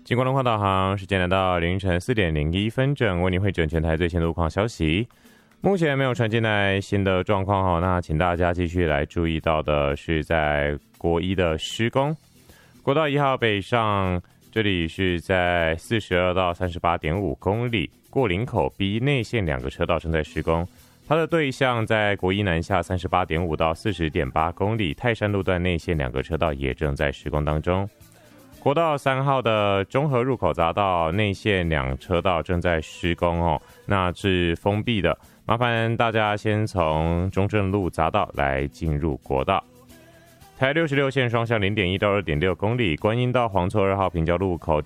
经过龙华导航，时间来到凌晨4:01整，为您汇整全台最新的路况消息。目前没有传进来新的状况那请大家继续来注意到的是在国一的施工，国道1号北上，这里是在42到38.5公里，过林口 B 内线2个车道正在施工。它的对向在国一南下38.5到40.8公里，泰山路段内线2个车道也正在施工当中。国道3号的中和入口匝道内线2车道正在施工那是封闭的，麻烦大家先从中正路匝道来进入国道。台66线双向0.1到2.6公里，观音到黄厝2号平交路口